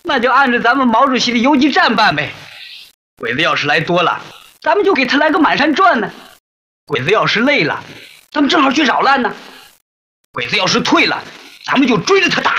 那就按照咱们毛主席的游击战办呗。鬼子要是来多了，咱们就给他来个满山转呢；鬼子要是累了，咱们正好去扰乱呢；鬼子要是退了，咱们就追着他打。